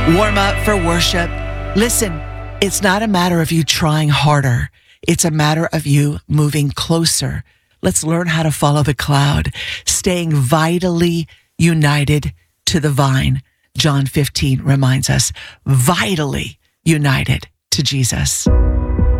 Warm up for worship. Listen, it's not a matter of you trying harder. It's a matter of you moving closer. Let's learn how to follow the cloud, staying vitally united to the vine. John 15 reminds us, vitally united to Jesus.